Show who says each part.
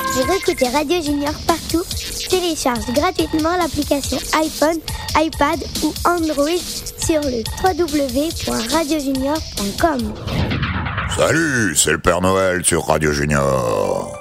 Speaker 1: Pour écouter Radio Junior partout, télécharge gratuitement l'application iPhone, iPad ou Android sur le www.radiojunior.com.
Speaker 2: Salut, c'est le Père Noël sur Radio Junior.